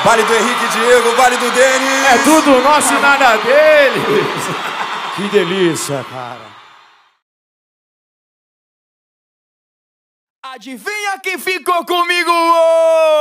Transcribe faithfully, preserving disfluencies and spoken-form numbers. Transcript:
Vale do Henrique Diego, vale do Denis. É tudo nosso e nada deles. Que delícia, cara. Adivinha quem ficou comigo hoje?